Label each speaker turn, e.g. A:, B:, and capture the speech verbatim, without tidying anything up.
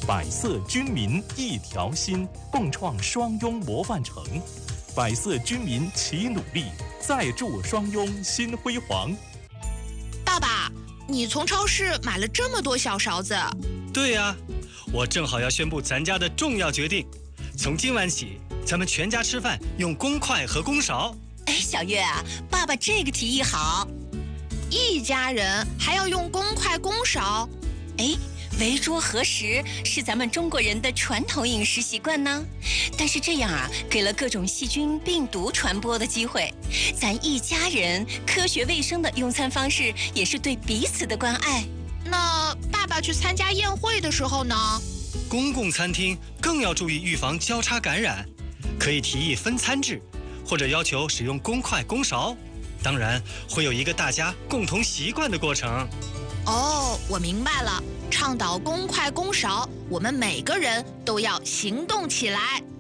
A: 百色军民一条心，共创双拥模范城。百色军民齐努力，再铸双拥新辉煌。
B: 爸爸，你从超市买了这么多小勺子？
C: 对呀、啊，我正好要宣布咱家的重要决定，从今晚起，咱们全家吃饭用公筷和公勺。
D: 哎，小月啊，爸爸这个提议好。
B: 一家人还要用公筷公勺？
D: 哎，围桌合食是咱们中国人的传统饮食习惯呢。但是这样啊，给了各种细菌、病毒传播的机会。咱一家人科学卫生的用餐方式，也是对彼此的关爱。
B: 那爸爸去参加宴会的时候呢？
C: 公共餐厅更要注意预防交叉感染，可以提议分餐制，或者要求使用公筷公勺。当然，会有一个大家共同习惯的过程。
B: 哦，我明白了，倡导公筷公勺，我们每个人都要行动起来。